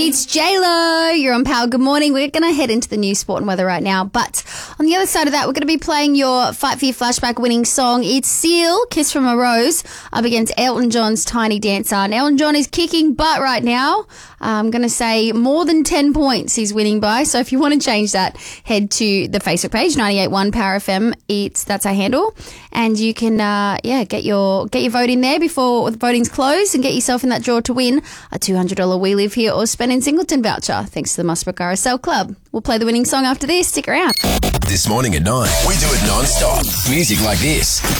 It's J-Lo. You're on Power. Good morning. We're going to head into the news, sport and weather right now. But on the other side of that, we're going to be playing your Fight for Your Flashback winning song. It's Seal, Kiss from a Rose, up against Elton John's Tiny Dancer. And Elton John is kicking butt right now. I'm going to say more than 10 points he's winning by. So if you want to change that, head to the Facebook page, 98.1 Power FM. That's our handle. And you can, get your vote in there before the voting's closed and get yourself in that draw to win a $200 We Live Here or Spend in Singleton voucher, thanks to the Musbrook RSL Club. We'll play the winning song after this. Stick around. This morning at 9, we do it non-stop. Music like this.